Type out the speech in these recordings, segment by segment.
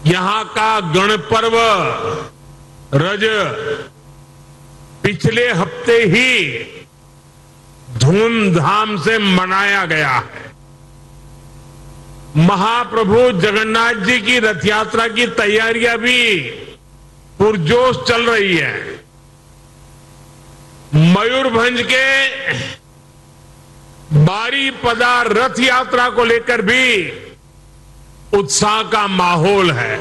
यहाँ का गणपर्व रज पिछले हफ्ते ही धूमधाम से मनाया गया है। महाप्रभु जगन्नाथ जी की रथ यात्रा की तैयारियां भी पुरजोश चल रही है। मयूरभंज के बारीपदा रथ यात्रा को लेकर भी उत्साह का माहौल है।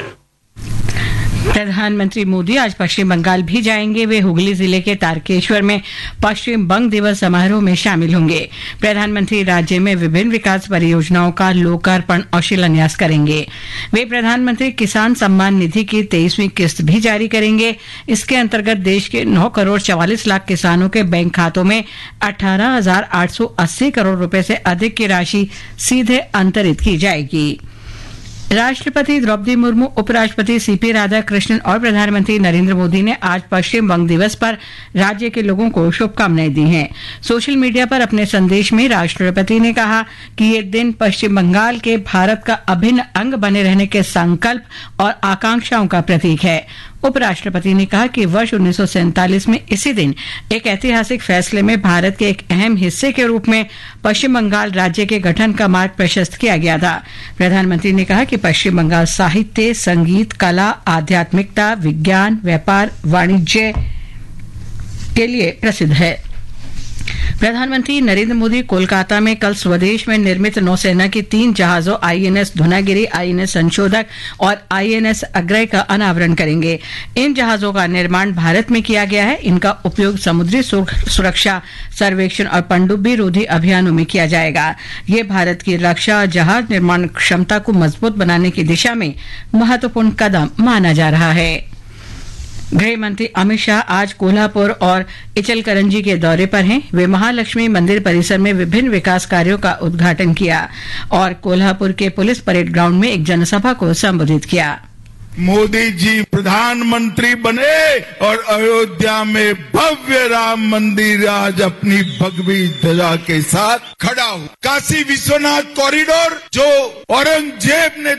प्रधानमंत्री मोदी आज पश्चिम बंगाल भी जाएंगे। वे हुगली जिले के तारकेश्वर में पश्चिम बंग दिवस समारोह में शामिल होंगे। प्रधानमंत्री राज्य में विभिन्न विकास परियोजनाओं का लोकार्पण और शिलान्यास करेंगे। वे प्रधानमंत्री किसान सम्मान निधि की 23वीं किस्त भी जारी करेंगे। इसके अंतर्गत देश के 9 करोड़ 44 लाख किसानों के बैंक खातों में 18,880 करोड़ रुपए से अधिक की राशि सीधे अंतरित की जाएगी। राष्ट्रपति द्रौपदी मुर्मू, उपराष्ट्रपति सीपी राधाकृष्णन और प्रधानमंत्री नरेंद्र मोदी ने आज पश्चिम बंग दिवस पर राज्य के लोगों को शुभकामनाएं दी हैं। सोशल मीडिया पर अपने संदेश में राष्ट्रपति ने कहा कि ये दिन पश्चिम बंगाल के भारत का अभिन्न अंग बने रहने के संकल्प और आकांक्षाओं का प्रतीक है। उपराष्ट्रपति ने कहा कि वर्ष 1947 में इसी दिन एक ऐतिहासिक फैसले में भारत के एक अहम हिस्से के रूप में पश्चिम बंगाल राज्य के गठन का मार्ग प्रशस्त किया गया था। प्रधानमंत्री ने कहा कि पश्चिम बंगाल साहित्य, संगीत, कला, आध्यात्मिकता, विज्ञान, व्यापार, वाणिज्य के लिए प्रसिद्ध है। प्रधानमंत्री नरेंद्र मोदी कोलकाता में कल स्वदेश में निर्मित नौसेना की 3 जहाजों आईएनएस धुनागिरी, आईएनएस संशोधक और आईएनएस अग्रय का अनावरण करेंगे। इन जहाजों का निर्माण भारत में किया गया है। इनका उपयोग समुद्री सुरक्षा सर्वेक्षण और पनडुब्बी रोधी अभियानों में किया जाएगा। ये भारत की रक्षा जहाज निर्माण क्षमता को मजबूत बनाने की दिशा में महत्वपूर्ण कदम माना जा रहा है। गृह मंत्री अमित शाह आज कोल्हापुर और इचलकरंजी के दौरे पर हैं। वे महालक्ष्मी मंदिर परिसर में विभिन्न विकास कार्यों का उद्घाटन किया और कोल्हापुर के पुलिस परेड ग्राउंड में एक जनसभा को संबोधित किया। मोदी जी प्रधानमंत्री बने और अयोध्या में भव्य राम मंदिर आज अपनी भगवी ध्वजा के साथ खड़ा हो। काशी विश्वनाथ कॉरिडोर जो औरंगजेब ने